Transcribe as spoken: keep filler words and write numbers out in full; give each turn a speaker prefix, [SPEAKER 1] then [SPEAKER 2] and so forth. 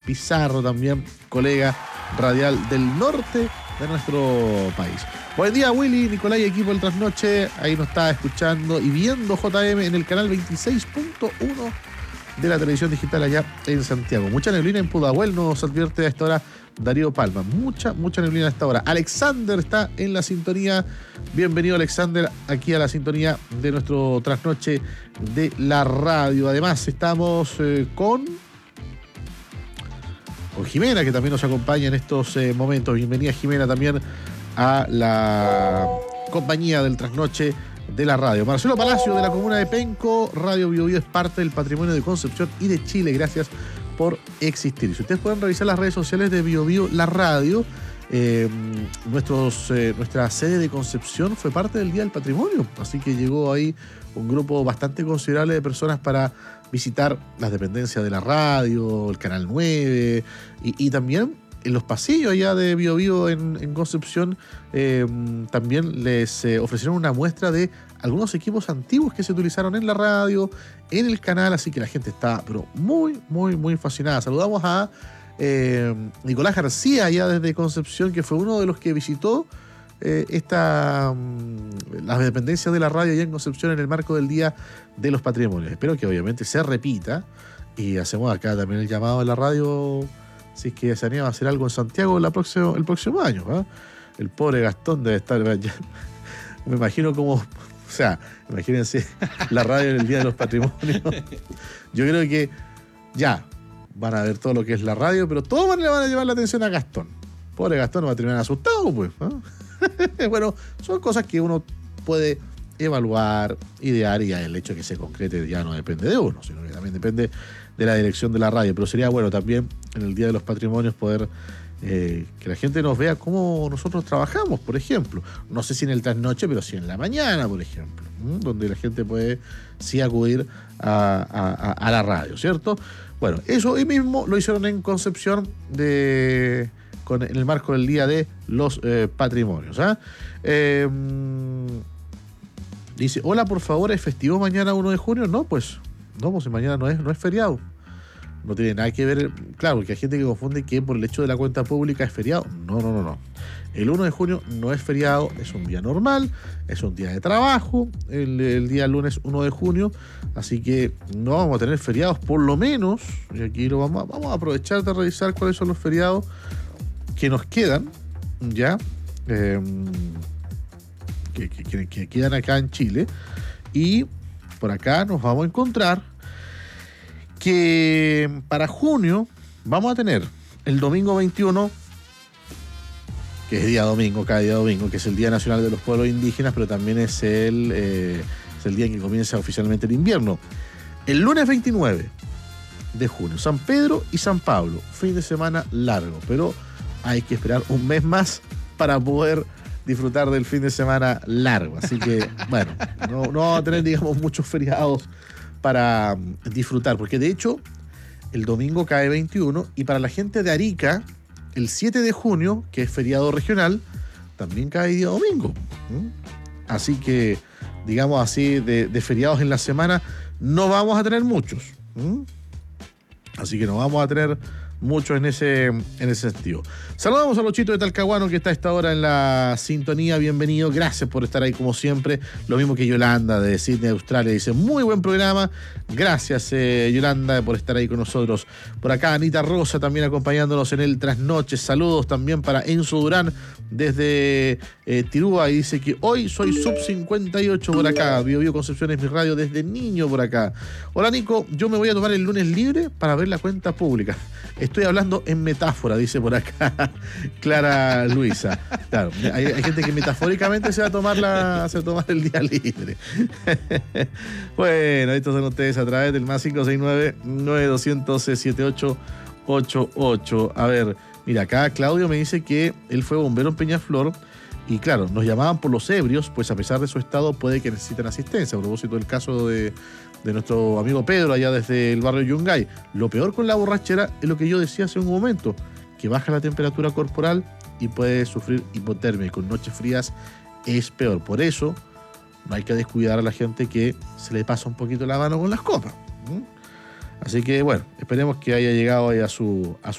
[SPEAKER 1] Pizarro, también colega radial del norte de nuestro país. Buen día, Willy, Nicolás y equipo del Trasnoche. Ahí nos está escuchando y viendo J M en el canal veintiséis punto uno de la televisión digital allá en Santiago. Mucha neblina en Pudahuel, nos advierte a esta hora Darío Palma. Mucha, mucha neblina a esta hora. Alexander está en la sintonía. Bienvenido, Alexander, aquí a la sintonía de nuestro Trasnoche de la radio. Además, estamos eh, con... con Jimena, que también nos acompaña en estos eh, momentos. Bienvenida, Jimena, también a la compañía del Trasnoche de la radio. Marcelo Palacio, de la comuna de Penco. Radio Biobío es parte del patrimonio de Concepción y de Chile. Gracias por existir. Si ustedes pueden revisar las redes sociales de Biobío, la radio, eh, nuestros, eh, nuestra sede de Concepción fue parte del Día del Patrimonio. Así que llegó ahí un grupo bastante considerable de personas para visitar las dependencias de la radio, el Canal nueve y, y también en los pasillos allá de Biobío en, en Concepción eh, también les eh, ofrecieron una muestra de algunos equipos antiguos que se utilizaron en la radio, en el canal, así que la gente está pero muy, muy, muy fascinada. Saludamos a eh, Nicolás García allá desde Concepción, que fue uno de los que visitó eh, esta, um, las dependencias de la radio allá en Concepción en el marco del Día de los Patrimonios. Espero que obviamente se repita y hacemos acá también el llamado a la radio, si es que se anima a hacer algo en Santiago la próximo, el próximo año. ¿eh? El pobre Gastón debe estar... Ya, me imagino como... O sea, imagínense la radio en el Día de los Patrimonios. Yo creo que ya van a ver todo lo que es la radio, pero todos le van a llevar la atención a Gastón. Pobre Gastón va a terminar asustado, pues. ¿eh? Bueno, son cosas que uno puede evaluar, idear, y ya el hecho de que se concrete ya no depende de uno, sino que también depende de la dirección de la radio. Pero sería bueno también en el Día de los Patrimonios poder eh, que la gente nos vea cómo nosotros trabajamos, por ejemplo. No sé si en el trasnoche, pero sí en la mañana, por ejemplo, ¿m? Donde la gente puede sí acudir a, a, a la radio, ¿cierto? Bueno, eso hoy mismo lo hicieron en Concepción de, con, en el marco del Día de los eh, Patrimonios. ¿eh? Eh, dice, hola, por favor, ¿es festivo mañana uno de junio? No, pues... No, pues mañana no es, no es feriado. No tiene nada que ver, claro, porque hay gente que confunde que por el hecho de la cuenta pública es feriado. No, no, no, no. El uno de junio no es feriado, es un día normal, es un día de trabajo, el, el día lunes uno de junio, así que no vamos a tener feriados, por lo menos, y aquí lo vamos a, vamos a aprovechar de revisar cuáles son los feriados que nos quedan, ya, eh, que, que, que, que quedan acá en Chile, y por acá nos vamos a encontrar que para junio vamos a tener el domingo veintiuno, que es día domingo, cada día domingo, que es el Día Nacional de los Pueblos Indígenas, pero también es el, eh, es el día en que comienza oficialmente el invierno. El lunes veintinueve de junio, San Pedro y San Pablo, fin de semana largo, pero hay que esperar un mes más para poder disfrutar del fin de semana largo. Así que, bueno, no, no vamos a tener, digamos, muchos feriados para disfrutar, porque de hecho el domingo cae veintiuno y para la gente de Arica el siete de junio, que es feriado regional, también cae día domingo. ¿Mm? Así que, digamos así, de, de feriados en la semana no vamos a tener muchos. ¿Mm? Así que no vamos a tener mucho en ese, en ese sentido. Saludamos a Luchito de Talcahuano, que está a esta hora en la sintonía. Bienvenido, gracias por estar ahí como siempre. Lo mismo que Yolanda de Sydney, Australia, dice muy buen programa. Gracias, eh, Yolanda, por estar ahí con nosotros. Por acá Anita Rosa también acompañándonos en el Trasnoche. Saludos también para Enzo Durán desde eh, Tirúa, y dice que hoy soy sub cincuenta y ocho por acá. Bio Bio Concepción es mi radio desde niño por acá. Hola, Nico, yo me voy a tomar el lunes libre para ver la cuenta pública. Estoy hablando en metáfora, dice por acá Clara Luisa. Claro, hay, hay gente que metafóricamente se va a tomar la, se va a tomar el día libre. Bueno, estos son ustedes a través del más cinco seis nueve, nueve dos cero cero, siete ocho ocho ocho. A ver, mira, acá Claudio me dice que él fue bombero en Peñaflor y claro, nos llamaban por los ebrios, pues a pesar de su estado puede que necesiten asistencia. A propósito del caso de, de nuestro amigo Pedro allá desde el barrio Yungay. Lo peor con la borrachera es lo que yo decía hace un momento, que baja la temperatura corporal y puede sufrir hipotermia, y con noches frías es peor. Por eso no hay que descuidar a la gente que se le pasa un poquito la mano con las copas. ¿Mm? Así que bueno, esperemos que haya llegado ahí a su, a su